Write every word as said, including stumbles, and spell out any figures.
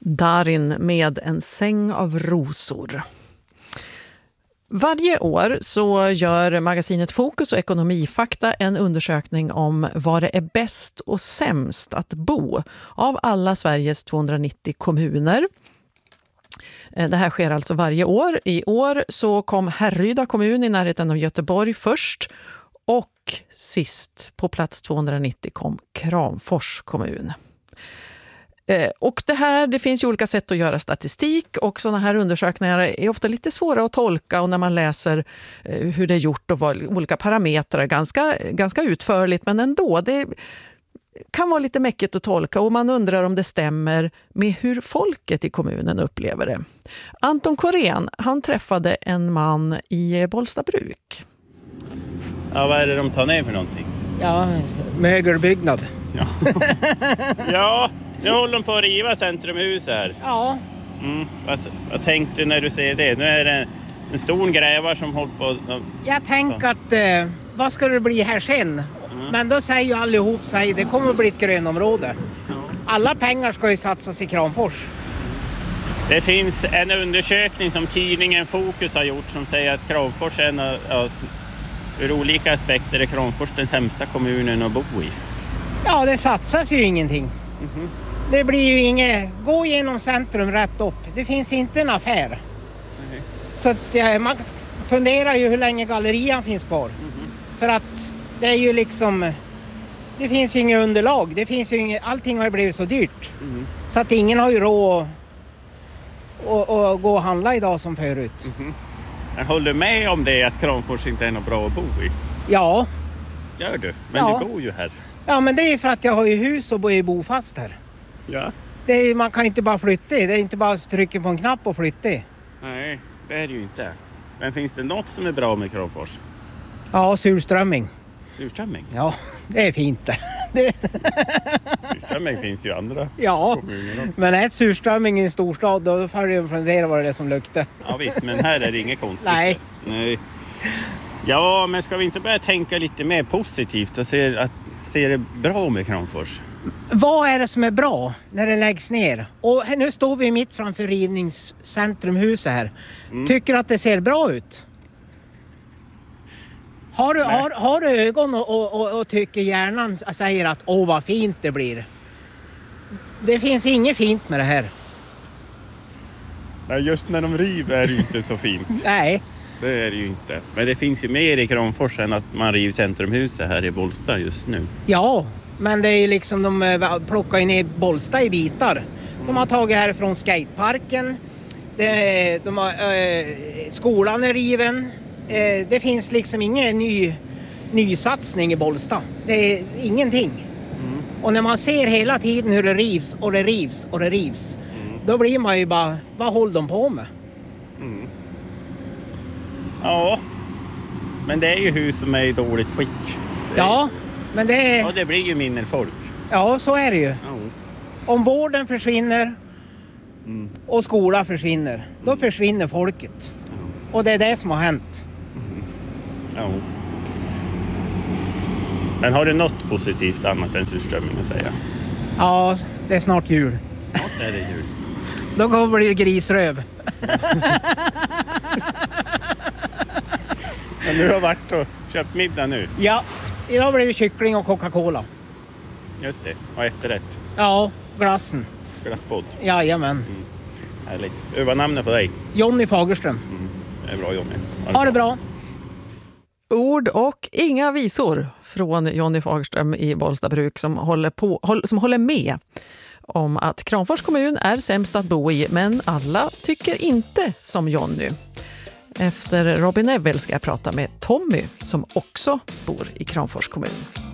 Darin med en säng av rosor. Varje år så gör magasinet Fokus och Ekonomifakta en undersökning om vad det är bäst och sämst att bo av alla Sveriges tvåhundranittio kommuner. Det här sker alltså varje år. I år så kom Härryda kommun i närheten av Göteborg först, och sist på plats tvåhundranittio kom Kramfors kommun. Och det här, det finns ju olika sätt att göra statistik, och sådana här undersökningar är ofta lite svåra att tolka, och när man läser hur det är gjort och vad olika parametrar ganska, ganska utförligt, men ändå, det kan vara lite mäckigt att tolka, och man undrar om det stämmer med hur folket i kommunen upplever det. Anton Korén, han träffade en man i Bollstabruk. Ja, vad är det de tar ner för någonting? Ja, mögelbyggnad. Ja, ja, nu håller de på att riva Centrumhus här. Ja. Mm. Vad, vad tänkte du när du ser det? Nu är det en, en stor grävare som håller på... Jag tänker att, eh, vad ska det bli här sen? Mm. Men då säger ju allihop sig, det kommer att bli ett grönområde. Ja. Alla pengar ska ju satsas i Kramfors. Det finns en undersökning som tidningen Fokus har gjort som säger att Kramfors är en av... Ja, ur olika aspekter är Kramfors den sämsta kommunen att bo i. Ja, det satsas ju ingenting. Mm-hmm. Det blir ju inget... Gå genom centrum rätt upp. Det finns inte en affär. Mm-hmm. Så att, ja, man funderar ju hur länge gallerian finns kvar. Mm-hmm. För att det är ju liksom... Det finns ju inget underlag. Det finns ju inget, allting har ju blivit så dyrt. Mm-hmm. Så att ingen har ju råd att och, och gå och handla idag som förut. Mm-hmm. Jag håller med om det, att Kramfors inte är något bra att bo i. Ja. Gör du? Men ja. Du bor ju här. Ja, men det är för att jag har ju hus och bor bo fast här. Ja. Det är, man kan inte bara flytta. Det är inte bara att trycka på en knapp och flytta. Nej, det är det ju inte. Men finns det något som är bra med Kramfors? Ja, surströmming. Surströmming? Ja, det är fint det. Surströmming finns ju andra ja, kommuner också. Men ett surströmming i en storstad, då får jag fundera vad det är som luktar. Ja visst, men här är det inget konstigt. Nej. Nej. Ja, men ska vi inte börja tänka lite mer positivt och se, att, se det bra med Kramfors? Vad är det som är bra när det läggs ner? Och nu står vi mitt framför rivningscentrumhuset här. Mm. Tycker att det ser bra ut? Har du, har, har du ögon och, och, och, och tycker hjärnan säger att åh vad fint det blir? Det finns inget fint med det här. Nej, just när de river är det ju inte så fint. Nej. Det är det ju inte. Men det finns ju mer i Kramfors än att man river Centrumhuset här i Bollsta just nu. Ja, men det är ju liksom de plockar ju ner Bollsta i bitar. De har tagit härifrån skateparken. De, de har, eh, skolan är riven. Eh, det finns liksom ingen ny, ny satsning i Bollsta. Det är ingenting. Mm. Och när man ser hela tiden hur det rivs och det rivs och det rivs. Mm. Då blir man ju bara, vad håller de på med? Mm. Ja, men det är ju hus som är i dåligt skick. Det ja, men det är... Ja, det blir ju mindre folk. Ja, så är det ju. Ja. Om vården försvinner mm. och skolan försvinner, mm. då försvinner folket. Ja. Och det är det som har hänt. Mm. Ja. Men har du något positivt annat än surströmming att säga? Ja, det är snart jul. Snart är det jul. Då kommer det grisröv. Men du har varit och köpt middag nu? Ja, idag blir det kyckling och Coca-Cola. Just det, och efterrätt? Ja, glassen. Glassbåt? Jajamän. Mm. Härligt. Vad är namnet på dig? Jonny Fagerström. Mm. Det är bra, Jonny. Ha det, ha det bra. Ord och inga visor från Jonny Fagerström i Bollstabruk som håller, på, som håller med om att Kramfors kommun är sämst att bo i, men alla tycker inte som Jonny. Efter Robin Neville ska jag prata med Tommy som också bor i Kramfors kommun.